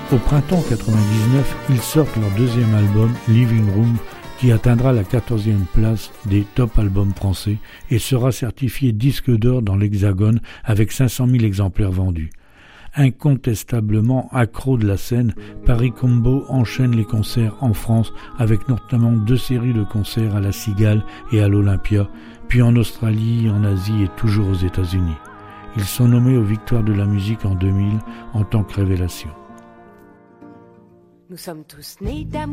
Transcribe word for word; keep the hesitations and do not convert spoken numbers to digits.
Au printemps quatre-vingt-dix-neuf, ils sortent leur deuxième album, Living Room, qui atteindra la quatorzième place des top albums français et sera certifié disque d'or dans l'Hexagone avec cinq cent mille exemplaires vendus. Incontestablement accro de la scène, Paris Combo enchaîne les concerts en France avec notamment deux séries de concerts à la Cigale et à l'Olympia, puis en Australie, en Asie et toujours aux États-Unis. Ils sont nommés aux Victoires de la musique en deux mille en tant que révélation. Nous sommes tous nés d'amour.